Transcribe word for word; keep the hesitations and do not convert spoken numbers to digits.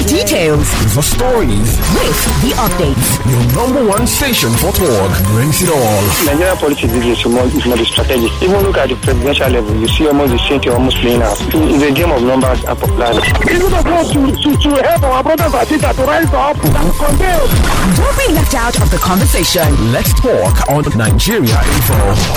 details, the stories, with the updates. Your number one station for talk brings it all. Nigerian politics is more, is more strategic. Even look at the presidential level, you see almost the same thing almost playing out. It's a game of numbers and popularity. Even of us to, to, to help our brothers and sisters to rise up and condemn. Don't be left out of the conversation. Let's talk on Nigeria Info.